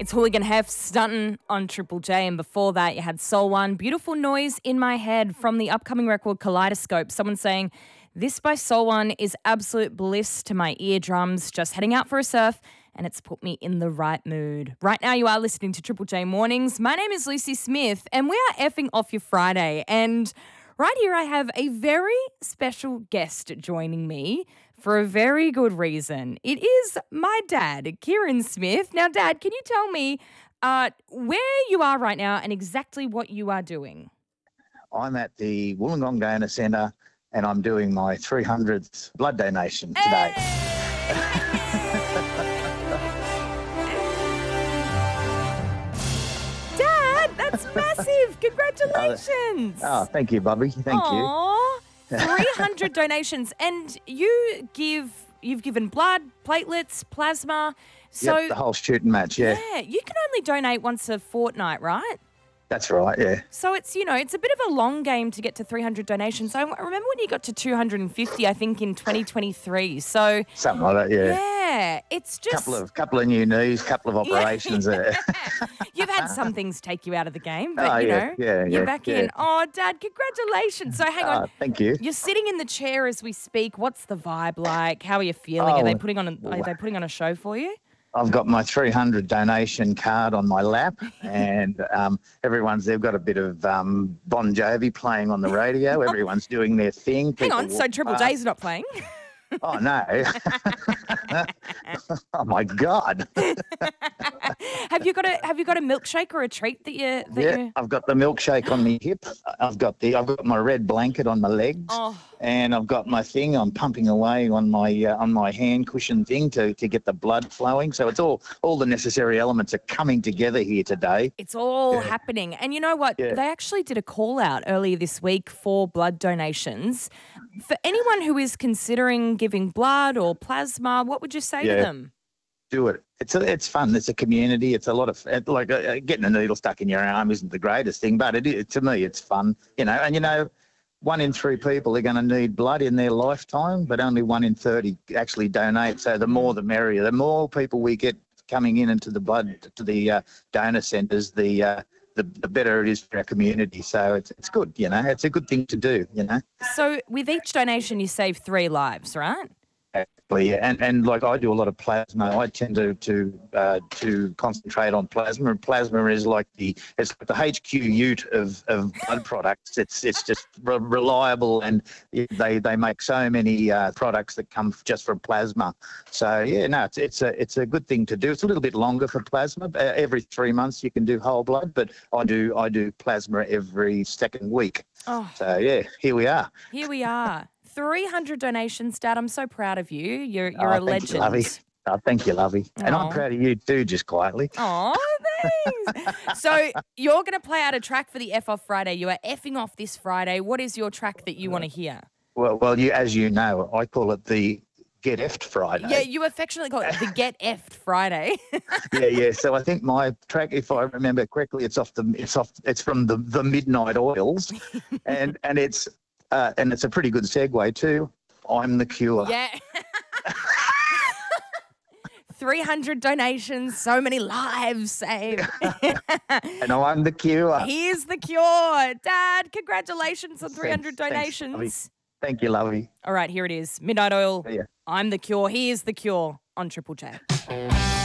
It's Hooligan Hef stunting on Triple J. And before that, you had Soul One, Beautiful Noise in My Head from the upcoming record Kaleidoscope. Someone saying, this by Soul One is absolute bliss to my eardrums. Just heading out for a surf and it's put me in the right mood. Right now you are listening to Triple J Mornings. My name is Lucy Smith and we are effing off your Friday. And right here I have a very special guest joining me for a very good reason. It is my dad, Kieran Smith. Now, Dad, can you tell me where you are right now and exactly what you are doing? I'm at the Wollongong Donor Centre and I'm doing my 300th blood donation today. Dad, that's massive. Congratulations. Thank you, Bobby. Thank you. 300 donations. And you've given blood, platelets, plasma. So Yep, the whole shooting match, yeah. Yeah, you can only donate once a fortnight, right? That's right, yeah. So it's, it's a bit of a long game to get to 300 donations. I remember when you got to 250, I think, in 2023. So Something like that, yeah. Yeah, it's just... Couple of new knees, couple of operations there. You've had some things take you out of the game, but, yeah, you're back in. Oh, Dad, congratulations. So hang on. Thank you. You're sitting in the chair as we speak. What's the vibe like? How are you feeling? Are they putting on a show for you? I've got my 300 donation card on my lap and they've got a bit of Bon Jovi playing on the radio. Everyone's doing their thing. Hang on, so Triple J's not playing? Oh, no. Oh, my God. Have you got a milkshake or a treat that you... I've got the milkshake on my hip. I've got my red blanket on my legs. And I've got my thing. I'm pumping away on my hand cushion thing to get the blood flowing. So it's all the necessary elements are coming together here today. It's all happening. And you know what? Yeah. They actually did a call out earlier this week for blood donations. For anyone who is considering giving blood or plasma, what would you say to them? Do it. It's fun. It's a community. It's a lot of getting a needle stuck in your arm isn't the greatest thing, but to me it's fun. And 1 in 3 people are going to need blood in their lifetime, but only 1 in 30 actually donate. So the more the merrier. The more people we get coming into the donor centres, the better it is for our community. So it's good. It's a good thing to do. So with each donation, you save 3 lives, right? Exactly, and like I do a lot of plasma. I tend to concentrate on plasma, and plasma is like the HQ ute of blood products. It's just reliable, and they make so many products that come just from plasma. So it's a good thing to do. It's a little bit longer for plasma. Every 3 months you can do whole blood, but I do plasma every second week. Oh. So here we are. Here we are. 300 donations, Dad. I'm so proud of you. You're a legend. You, Lovey. Thank you, Lovey. And I'm proud of you too, just quietly. Oh, thanks. So you're going to play out a track for the F Off Friday. You are effing off this Friday. What is your track that you want to hear? Well, as you know, I call it the Get Effed Friday. Yeah, you affectionately call it the Get Effed Friday. Yeah. So I think my track, if I remember correctly, it's from the Midnight Oils, and it's a pretty good segue too. I'm the Cure. Yeah. 300 donations, so many lives saved. And I'm the Cure. Here's the Cure. Dad, congratulations on 300 donations. Thanks, thank you, Lovey. All right, here it is. Midnight Oil. Yeah. I'm the Cure. Here's the Cure on Triple J.